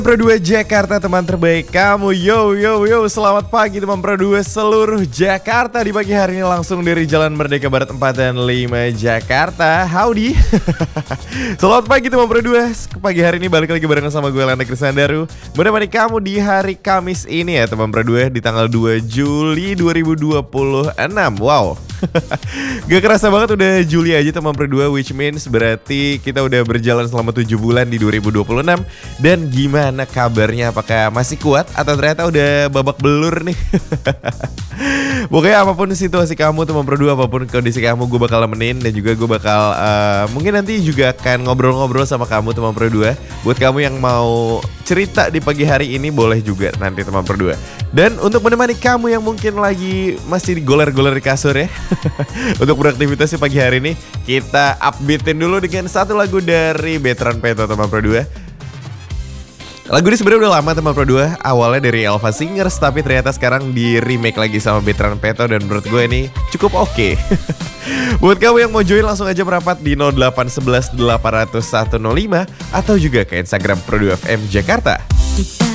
Pro 2 Jakarta, teman terbaik kamu. Yo yo yo, selamat pagi teman Pro 2 seluruh Jakarta. Di pagi hari ini langsung dari Jalan Merdeka Barat 4 dan 5 Jakarta. Howdy. Selamat pagi teman Pro 2. Pagi hari ini balik lagi barengan sama gue, Landa Krisandaru. Menemani kamu di hari Kamis ini ya teman Pro 2, di tanggal 2 Juli 2026. Wow. Gak kerasa banget udah Juli aja teman Pro 2, which means berarti kita udah berjalan selama 7 bulan di 2026. Dan gimana kabarnya, apakah masih kuat atau ternyata udah babak belur nih? Pokoknya apapun situasi kamu teman Pro 2, apapun kondisi kamu, gue bakal nemenin. Dan juga gue bakal mungkin nanti juga akan ngobrol-ngobrol sama kamu teman Pro 2. Buat kamu yang mau cerita di pagi hari ini boleh juga nanti teman Pro 2. Dan untuk menemani kamu yang mungkin lagi masih goler-goler di kasur ya, untuk beraktivitas di pagi hari ini, kita upbeatin dulu dengan satu lagu dari Betran Peto teman Pro 2. Lagu ini sebenarnya udah lama teman Pro 2, awalnya dari Elva Singers, tapi ternyata sekarang di remake lagi sama Betran Peto, dan menurut gue ini cukup oke. Buat kamu yang mau join langsung aja merapat di 0811 800 105 atau juga ke Instagram Pro 2 FM Jakarta.